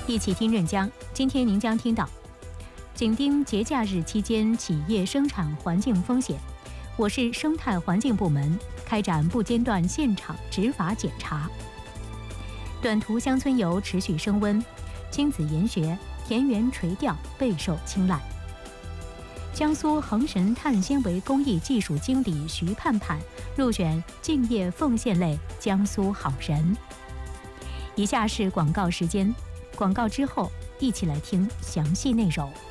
一起听任江。今天您将听到：紧盯节假日期间企业生产环境风险，我市生态环境部门开展不间断现场执法检查。短途乡村游持续升温，亲子研学、田园垂钓备受青睐。江苏恒神碳纤维工艺技术经理徐盼盼入选敬业奉献类江苏好人。以下是广告时间，广告之后一起来听详细内容。